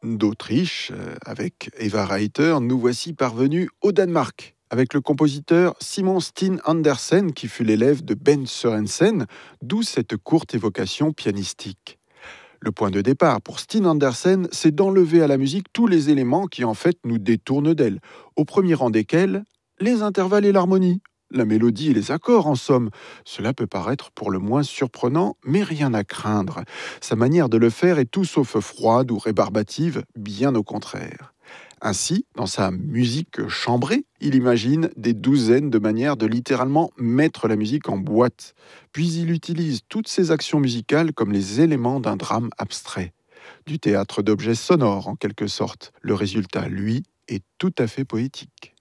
d'Autriche, avec Eva Reiter, nous voici parvenus au Danemark, avec le compositeur Simon Steen Andersen, qui fut l'élève de Ben Sørensen, d'où cette courte évocation pianistique. Le point de départ pour Steen Andersen, c'est d'enlever à la musique tous les éléments qui en fait nous détournent d'elle, au premier rang desquels les intervalles et l'harmonie, la mélodie et les accords en somme. Cela peut paraître pour le moins surprenant, mais rien à craindre. Sa manière de le faire est tout sauf froide ou rébarbative, bien au contraire. Ainsi, dans sa musique chambrée, il imagine des douzaines de manières de littéralement mettre la musique en boîte. Puis il utilise toutes ces actions musicales comme les éléments d'un drame abstrait. Du théâtre d'objets sonores en quelque sorte. Le résultat, lui, est tout à fait poétique.